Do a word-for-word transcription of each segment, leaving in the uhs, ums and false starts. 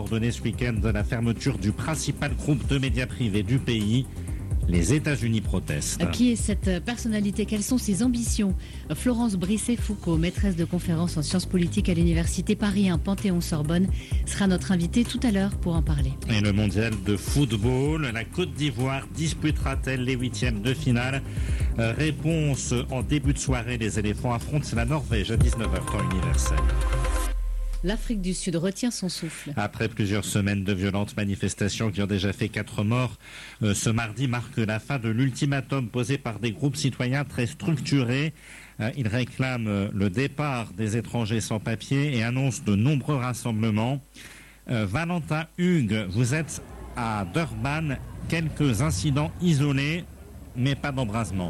ordonné ce week-end la fermeture du principal groupe de médias privés du pays. Les États-Unis protestent. Qui est cette personnalité? Quelles sont ses ambitions? Florence Brisset-Foucault, maîtresse de conférences en sciences politiques à l'université Paris un Panthéon-Sorbonne, sera notre invitée tout à l'heure pour en parler. Et le mondial de football, la Côte d'Ivoire disputera-t-elle les huitièmes de finale? euh, Réponse en début de soirée. Les éléphants affrontent la Norvège à dix-neuf heures temps universel. L'Afrique du Sud retient son souffle. Après plusieurs semaines de violentes manifestations qui ont déjà fait quatre morts, euh, ce mardi marque la fin de l'ultimatum posé par des groupes citoyens très structurés. Euh, ils réclament euh, le départ des étrangers sans papier et annoncent de nombreux rassemblements. Euh, Valentin Hugues, vous êtes à Durban, quelques incidents isolés, mais pas d'embrasement.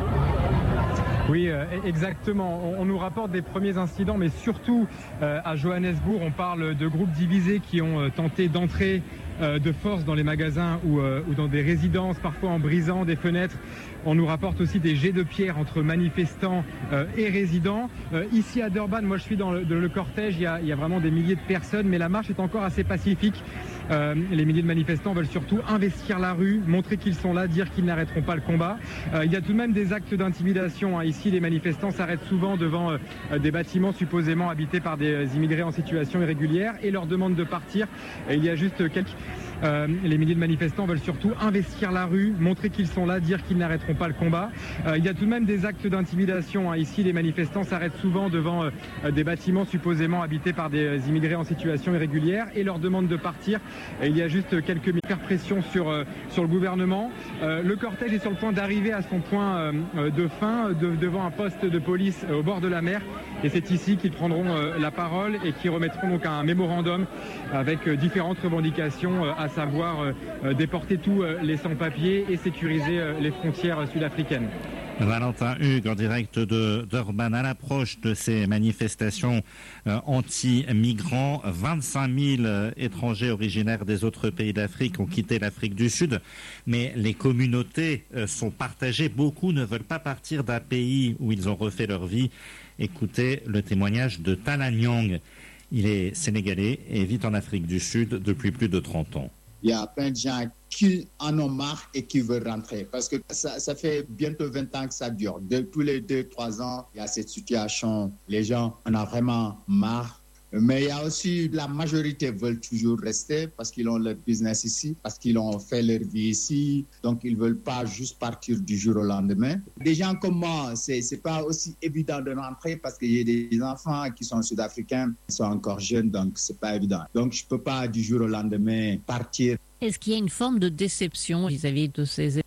Oui, euh, exactement. On, on nous rapporte des premiers incidents, mais surtout euh, à Johannesburg, on parle de groupes divisés qui ont euh, tenté d'entrer euh, de force dans les magasins ou, euh, ou dans des résidences, parfois en brisant des fenêtres. On nous rapporte aussi des jets de pierre entre manifestants euh, et résidents. Euh, ici à Durban, moi je suis dans le, dans le cortège, il y, a, il y a vraiment des milliers de personnes, mais la marche est encore assez pacifique. Euh, les milliers de manifestants veulent surtout investir la rue, montrer qu'ils sont là, dire qu'ils n'arrêteront pas le combat. Euh, il y a tout de même des actes d'intimidation, hein. Ici, les manifestants s'arrêtent souvent devant euh, des bâtiments supposément habités par des immigrés en situation irrégulière et leur demandent de partir. Et il y a juste quelques... Euh, les milliers de manifestants veulent surtout investir la rue, montrer qu'ils sont là, dire qu'ils n'arrêteront pas le combat. Euh, il y a tout de même des actes d'intimidation, hein. Ici, les manifestants s'arrêtent souvent devant euh, des bâtiments supposément habités par des immigrés en situation irrégulière et leur demandent de partir. Et il y a juste quelques faire pression sur, euh, sur le gouvernement. Euh, le cortège est sur le point d'arriver à son point euh, de fin de, devant un poste de police euh, au bord de la mer. Et c'est ici qu'ils prendront euh, la parole et qui remettront donc un mémorandum avec euh, différentes revendications, euh, à savoir euh, déporter tous euh, les sans-papiers et sécuriser euh, les frontières sud-africaines. Valentin Hugues en direct de Durban à l'approche de ces manifestations euh, anti-migrants. vingt-cinq mille euh, étrangers originaires des autres pays d'Afrique ont quitté l'Afrique du Sud, mais les communautés euh, sont partagées. Beaucoup ne veulent pas partir d'un pays où ils ont refait leur vie. Écoutez le témoignage de Tala Nyang. Il est sénégalais et vit en Afrique du Sud depuis plus de trente ans. Il y a plein de gens qui en ont marre et qui veulent rentrer. Parce que ça, ça fait bientôt vingt ans que ça dure. De, tous les deux, trois ans, il y a cette situation. Les gens en ont vraiment marre. Mais il y a aussi la majorité veulent toujours rester parce qu'ils ont leur business ici, parce qu'ils ont fait leur vie ici. Donc, ils ne veulent pas juste partir du jour au lendemain. Des gens comme moi, ce n'est pas aussi évident de rentrer parce qu'il y a des enfants qui sont sud-africains, qui sont encore jeunes, donc ce n'est pas évident. Donc, je ne peux pas du jour au lendemain partir. Est-ce qu'il y a une forme de déception vis-à-vis de ces...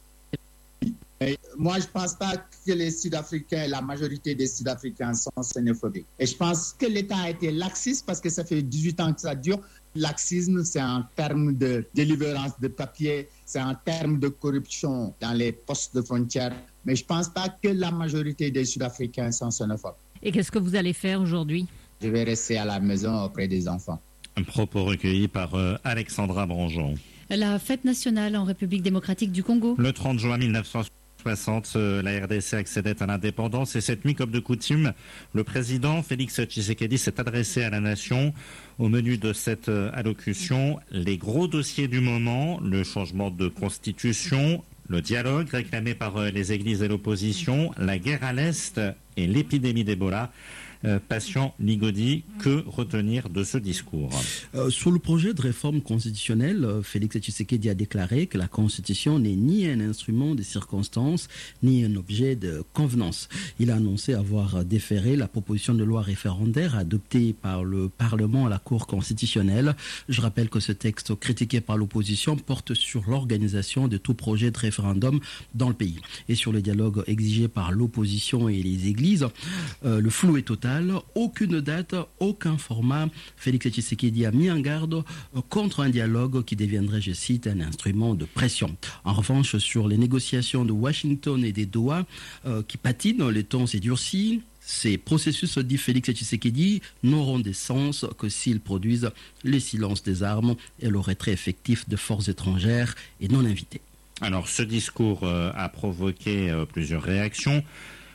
Et moi, je ne pense pas que les Sud-Africains, la majorité des Sud-Africains sont xénophobiques. Et je pense que l'État a été laxiste parce que ça fait dix-huit ans que ça dure. Laxisme, c'est en termes de délivrance de papier, c'est en termes de corruption dans les postes de frontières. Mais je ne pense pas que la majorité des Sud-Africains sont xénophobes. Et qu'est-ce que vous allez faire aujourd'hui? Je vais rester à la maison auprès des enfants. Un propos recueilli par euh, Alexandra Branjon. La fête nationale en République démocratique du Congo. Le trente juin mille neuf cent soixante, la R D C accédait à l'indépendance et cette nuit, comme de coutume, le président Félix Tshisekedi s'est adressé à la nation. Au menu de cette allocution, les gros dossiers du moment, le changement de constitution, le dialogue réclamé par les églises et l'opposition, la guerre à l'Est et l'épidémie d'Ebola. Euh, Patient Ligodi, que retenir de ce discours? euh, Sur le projet de réforme constitutionnelle, Félix Tshisekedi a déclaré que la Constitution n'est ni un instrument de circonstance, ni un objet de convenance. Il a annoncé avoir déféré la proposition de loi référendaire adoptée par le Parlement à la Cour constitutionnelle. Je rappelle que ce texte critiqué par l'opposition porte sur l'organisation de tout projet de référendum dans le pays. Et sur le dialogue exigé par l'opposition et les églises, euh, le flou est total. Aucune date, aucun format. Félix Tshisekedi a mis en garde contre un dialogue qui deviendrait, je cite, un instrument de pression. En revanche, sur les négociations de Washington et des Doha euh, qui patinent, les tons s'est durci. Ces processus, dit Félix Tshisekedi, n'auront de sens que s'ils produisent le silence des armes et le retrait effectif de forces étrangères et non invitées. Alors, ce discours euh, a provoqué euh, plusieurs réactions.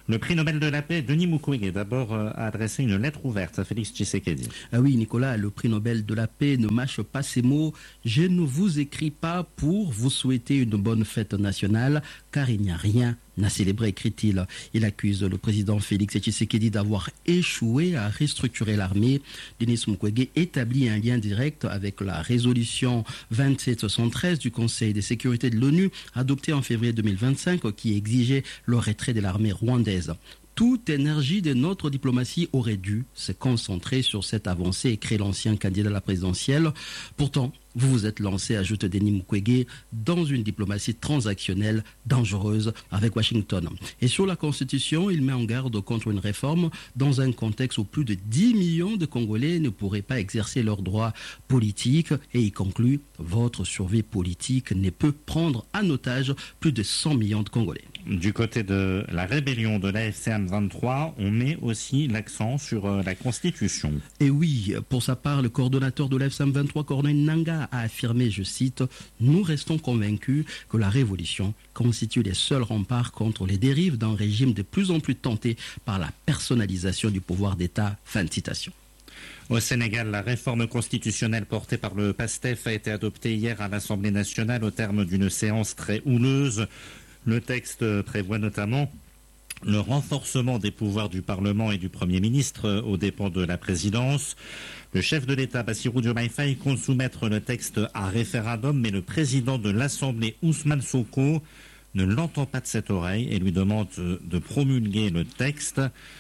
Le prix Nobel de la paix, Denis Mukwege, d'abord euh, a adressé une lettre ouverte à Félix Tshisekedi. Ah oui, Nicolas, le prix Nobel de la paix ne mâche pas ses mots. Je ne vous écris pas pour vous souhaiter une bonne fête nationale, car il n'y a rien à célébrer, écrit-il. Il accuse le président Félix Tshisekedi d'avoir échoué à restructurer l'armée. Denis Mukwege établit un lien direct avec la résolution vingt-sept soixante-treize du Conseil de sécurité de l'ONU, adoptée en février deux mille vingt-cinq, qui exigeait le retrait de l'armée rwandaise. Toute énergie de notre diplomatie aurait dû se concentrer sur cette avancée, écrit l'ancien candidat à la présidentielle. Pourtant, vous vous êtes lancé, ajoute Denis Mukwege, dans une diplomatie transactionnelle dangereuse avec Washington. Et sur la Constitution, il met en garde contre une réforme dans un contexte où plus de dix millions de Congolais ne pourraient pas exercer leurs droits politiques. Et il conclut, votre survie politique ne peut prendre en otage plus de cent millions de Congolais. Du côté de la rébellion de l'A F C M vingt-trois, on met aussi l'accent sur euh, la Constitution. Et oui, pour sa part, le coordonnateur de l'A F C M vingt-trois, Corneille Nangaa, a affirmé, je cite, « Nous restons convaincus que la révolution constitue les seuls remparts contre les dérives d'un régime de plus en plus tenté par la personnalisation du pouvoir d'État. » Fin de citation. Au Sénégal, la réforme constitutionnelle portée par le PASTEF a été adoptée hier à l'Assemblée nationale au terme d'une séance très houleuse. Le texte prévoit notamment le renforcement des pouvoirs du Parlement et du Premier ministre aux dépens de la présidence. Le chef de l'État, Bassirou Diomaye Faye, compte soumettre le texte à référendum, mais le président de l'Assemblée, Ousmane Sonko, ne l'entend pas de cette oreille et lui demande de promulguer le texte.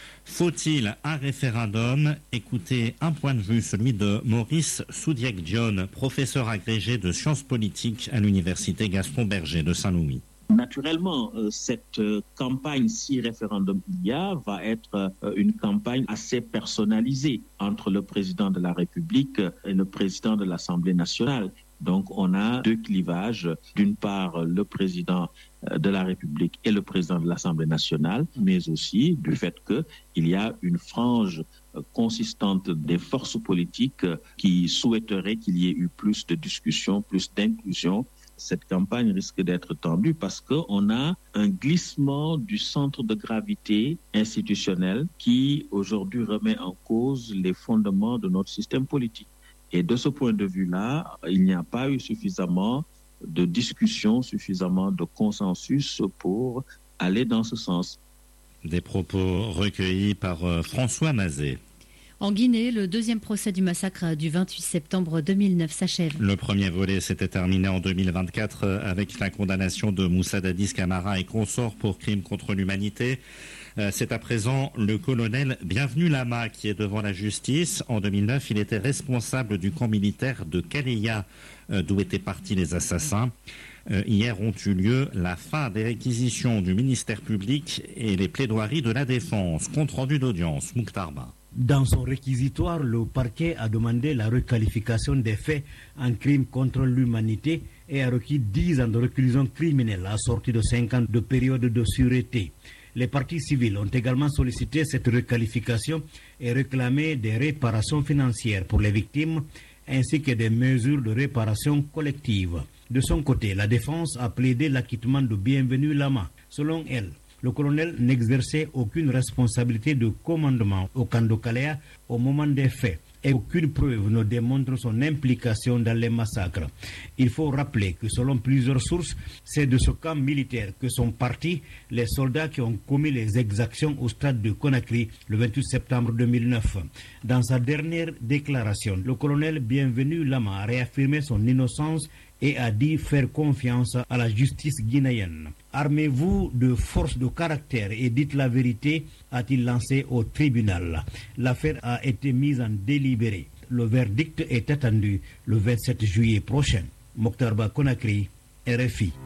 Faut-il un référendum? Écoutez un point de vue, celui de Maurice Soudiac-Dione, professeur agrégé de sciences politiques à l'université Gaston Berger de Saint-Louis. Naturellement, euh, cette euh, campagne, si référendum il y a, va être euh, une campagne assez personnalisée entre le président de la République et le président de l'Assemblée nationale. Donc, on a deux clivages. D'une part, le président euh, de la République et le président de l'Assemblée nationale, mais aussi du fait qu'il y a une frange euh, consistante des forces politiques euh, qui souhaiteraient qu'il y ait eu plus de discussions, plus d'inclusion. Cette campagne risque d'être tendue parce qu'on a un glissement du centre de gravité institutionnel qui aujourd'hui remet en cause les fondements de notre système politique. Et de ce point de vue-là, il n'y a pas eu suffisamment de discussion, suffisamment de consensus pour aller dans ce sens. Des propos recueillis par euh, François Mazet. En Guinée, le deuxième procès du massacre du vingt-huit septembre deux mille neuf s'achève. Le premier volet s'était terminé en deux mille vingt-quatre avec la condamnation de Moussa Dadis Camara et consorts pour crimes contre l'humanité. C'est à présent le colonel Bienvenu Lama qui est devant la justice. En deux mille neuf, il était responsable du camp militaire de Kaleya, d'où étaient partis les assassins. Hier ont eu lieu la fin des réquisitions du ministère public et les plaidoiries de la défense. Compte rendu d'audience, Mouktarba. Dans son réquisitoire, le parquet a demandé la requalification des faits en crime contre l'humanité et a requis dix ans de réclusion criminelle assortie de cinq ans de période de sûreté. Les parties civiles ont également sollicité cette requalification et réclamé des réparations financières pour les victimes ainsi que des mesures de réparation collective. De son côté, la défense a plaidé l'acquittement de Bienvenu Lama. Selon elle, le colonel n'exerçait aucune responsabilité de commandement au camp de Kaleya au moment des faits et aucune preuve ne démontre son implication dans les massacres. Il faut rappeler que selon plusieurs sources, c'est de ce camp militaire que sont partis les soldats qui ont commis les exactions au stade de Conakry le vingt-huit septembre deux mille neuf. Dans sa dernière déclaration, le colonel Bienvenu Lama a réaffirmé son innocence et a dit faire confiance à la justice guinéenne. Armez-vous de force de caractère et dites la vérité, a-t-il lancé au tribunal. L'affaire a été mise en délibéré. Le verdict est attendu le vingt-sept juillet prochain. Mokhtarba Conakry, R F I.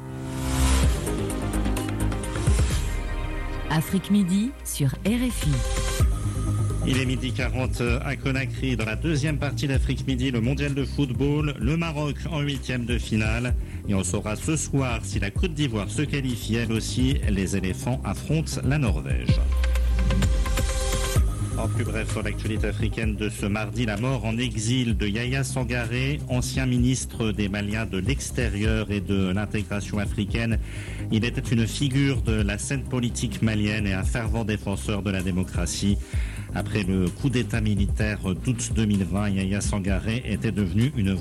Afrique Midi sur R F I. Il est midi quarante à Conakry. Dans la deuxième partie d'Afrique Midi, le mondial de football, le Maroc en huitième de finale. Et on saura ce soir si la Côte d'Ivoire se qualifie elle aussi. Les éléphants affrontent la Norvège. En plus bref, sur l'actualité africaine de ce mardi, la mort en exil de Yaya Sangaré, ancien ministre des Maliens de l'extérieur et de l'intégration africaine. Il était une figure de la scène politique malienne et un fervent défenseur de la démocratie. Après le coup d'État militaire d'août deux mille vingt, Yaya Sangaré était devenu une